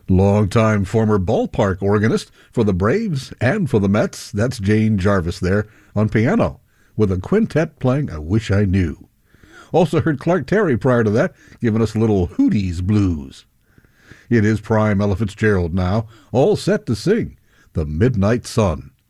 Longtime former ballpark organist for the Braves and for the Mets. That's Jane Jarvis there on piano with a quintet playing I Wish I Knew. Also heard Clark Terry prior to that, giving us a little Hooties blues. It is prime Ella Fitzgerald now, all set to sing The Midnight Sun.